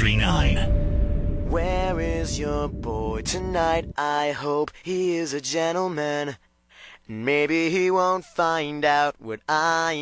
1039. Where is your boy tonight? I hope he is a gentleman. Maybe he won't find out what I